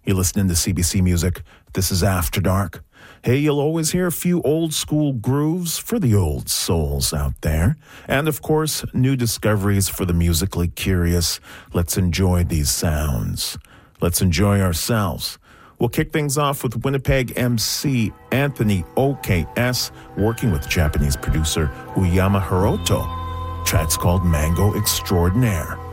You're listening to CBC Music. This is After Dark. Hey, you'll always hear a few old school grooves for the old souls out there. And of course, new discoveries for the musically curious. Let's enjoy these sounds. Let's enjoy ourselves. We'll kick things off with Winnipeg MC Anthony OKS working with Japanese producer Uyama Hiroto. Track's called Mango Extraordinaire.